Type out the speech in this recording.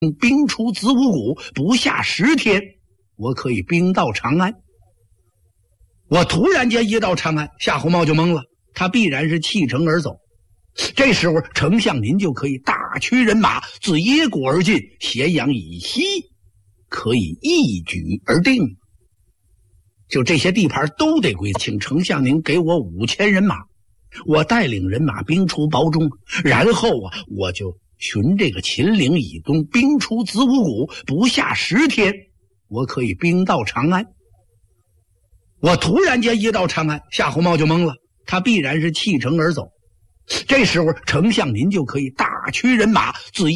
兵出子午谷，不下10天，我可以兵到长安。我突然间一到长安，夏侯茂就懵了，他必然是弃城而走。这时候，丞相您就可以大驱人马自耶谷而进，咸阳以西可以一举而定。就这些地盘都得归，请丞相您给我5000人马，我带领人马兵出堡中，然后我就循这个秦岭以东，兵出子午谷，不下10天，我可以兵到长安。我突然间一到长安，夏侯茂就懵了，他必然是弃城而走。这时候，丞相您就可以大驱人马自